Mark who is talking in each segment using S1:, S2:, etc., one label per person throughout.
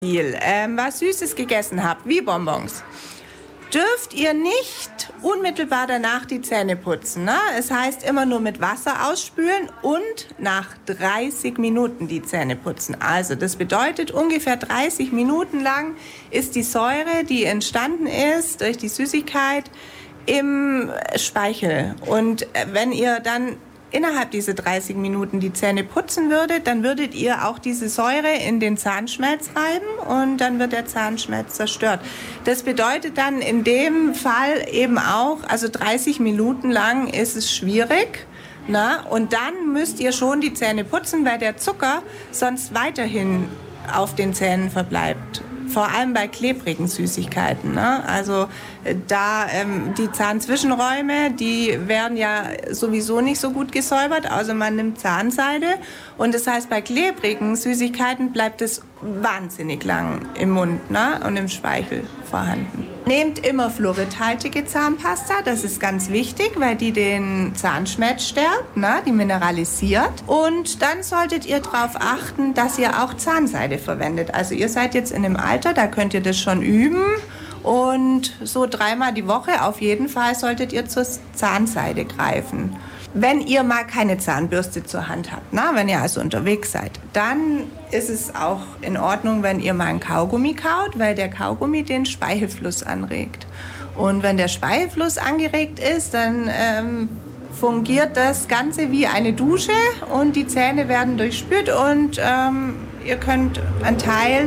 S1: Was Süßes gegessen habt, wie Bonbons, dürft ihr nicht unmittelbar danach die Zähne putzen. Ne? Es heißt immer nur mit Wasser ausspülen und nach 30 Minuten die Zähne putzen. Also das bedeutet, ungefähr 30 Minuten lang ist die Säure, die entstanden ist durch die Süßigkeit, im Speichel. Und wenn ihr dann innerhalb dieser 30 Minuten die Zähne putzen würdet, dann würdet ihr auch diese Säure in den Zahnschmelz reiben und dann wird der Zahnschmelz zerstört. Das bedeutet dann in dem Fall eben auch, also 30 Minuten lang ist es schwierig. Na? Und dann müsst ihr schon die Zähne putzen, weil der Zucker sonst weiterhin auf den Zähnen verbleibt. Vor allem bei klebrigen Süßigkeiten. Ne? Also da die Zahnzwischenräume, die werden ja sowieso nicht so gut gesäubert, also man nimmt Zahnseide. Und das heißt, bei klebrigen Süßigkeiten bleibt es wahnsinnig lang im Mund, ne? Und im Speichel vorhanden. Nehmt immer fluoridhaltige Zahnpasta, das ist ganz wichtig, weil die den Zahnschmelz stärkt, ne? Die mineralisiert. Und dann solltet ihr darauf achten, dass ihr auch Zahnseide verwendet. Also ihr seid jetzt in einem Alter, da könnt ihr das schon üben. Und so 3-mal die Woche auf jeden Fall solltet ihr zur Zahnseide greifen. Wenn ihr mal keine Zahnbürste zur Hand habt, na, wenn ihr also unterwegs seid, dann ist es auch in Ordnung, wenn ihr mal einen Kaugummi kaut, weil der Kaugummi den Speichelfluss anregt. Und wenn der Speichelfluss angeregt ist, dann fungiert das Ganze wie eine Dusche und die Zähne werden durchspült und ihr könnt einen Teil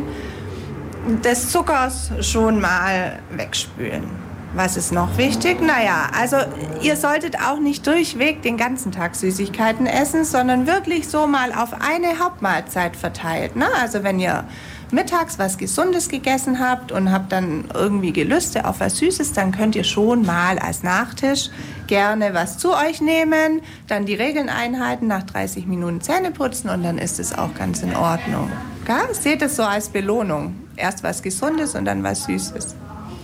S1: des Zuckers schon mal wegspülen. Was ist noch wichtig? Naja, also ihr solltet auch nicht durchweg den ganzen Tag Süßigkeiten essen, sondern wirklich so mal auf eine Hauptmahlzeit verteilt. Ne? Also wenn ihr mittags was Gesundes gegessen habt und habt dann irgendwie Gelüste auf was Süßes, dann könnt ihr schon mal als Nachtisch gerne was zu euch nehmen, dann die Regeln einhalten, nach 30 Minuten Zähne putzen und dann ist es auch ganz in Ordnung. Ja? Seht es so als Belohnung. Erst was Gesundes und dann was Süßes.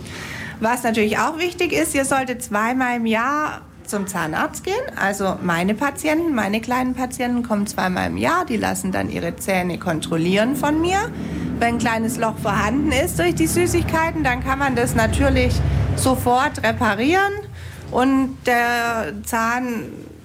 S1: Was natürlich auch wichtig ist, ihr solltet 2-mal im Jahr zum Zahnarzt gehen. Also meine Patienten, meine kleinen Patienten kommen 2-mal im Jahr. Die lassen dann ihre Zähne kontrollieren von mir. Wenn ein kleines Loch vorhanden ist durch die Süßigkeiten, dann kann man das natürlich sofort reparieren. Und der Zahn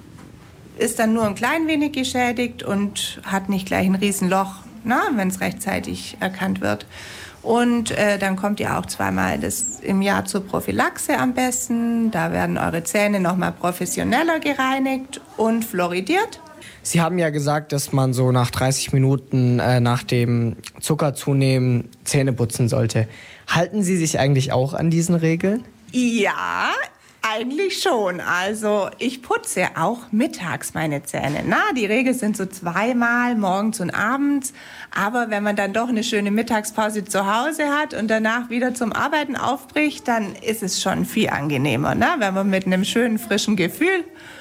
S1: ist dann nur ein klein wenig geschädigt und hat nicht gleich ein Riesenloch, wenn es rechtzeitig erkannt wird. Und dann kommt ihr auch 2-mal im Jahr zur Prophylaxe am besten. Da werden eure Zähne nochmal professioneller gereinigt und fluoridiert.
S2: Sie haben ja gesagt, dass man so nach 30 Minuten nach dem Zuckerzunehmen Zähne putzen sollte. Halten Sie sich eigentlich auch an diesen Regeln?
S1: Ja, eigentlich schon. Also ich putze auch mittags meine Zähne. Die Regel sind so 2-mal morgens und abends. Aber wenn man dann doch eine schöne Mittagspause zu Hause hat und danach wieder zum Arbeiten aufbricht, dann ist es schon viel angenehmer, wenn man mit einem schönen, frischen Gefühl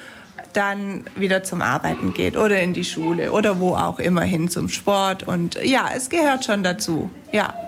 S1: dann wieder zum Arbeiten geht oder in die Schule oder wo auch immer hin zum Sport. Und ja, es gehört schon dazu, ja.